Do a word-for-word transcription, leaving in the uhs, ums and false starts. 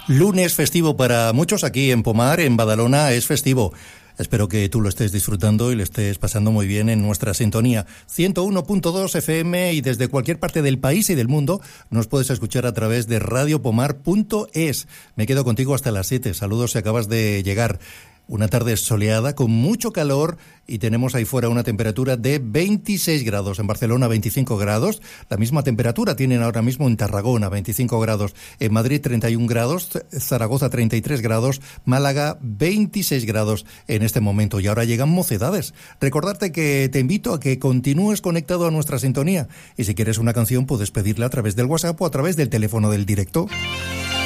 Lunes festivo para muchos aquí en Pomar, en Badalona es festivo. Espero que tú lo estés disfrutando y lo estés pasando muy bien en nuestra sintonía. ciento uno punto dos F M y desde cualquier parte del país y del mundo nos puedes escuchar a través de radio pomar punto es. Me quedo contigo hasta las siete. Saludos si acabas de llegar. Una tarde soleada con mucho calor y tenemos ahí fuera una temperatura de veintiséis grados. En Barcelona veinticinco grados. La misma temperatura tienen ahora mismo en Tarragona, veinticinco grados. En Madrid treinta y un grados. Zaragoza treinta y tres grados. Málaga veintiséis grados en este momento. Y ahora llegan mocedades. Recordarte que te invito a que continúes conectado a nuestra sintonía. Y si quieres una canción puedes pedirla a través del WhatsApp o a través del teléfono del directo.